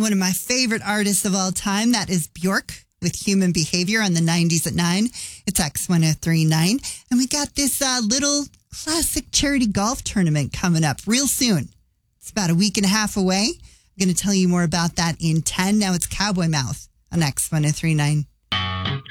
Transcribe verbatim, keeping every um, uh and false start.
one of my favorite artists of all time. That is Bjork with Human Behavior on the nineties at nine. It's X ten thirty-nine. And we got this uh, little classic charity golf tournament coming up real soon. It's about a week and a half away. I'm going to tell you more about that in ten. Now it's Cowboy Mouth on X ten thirty-nine.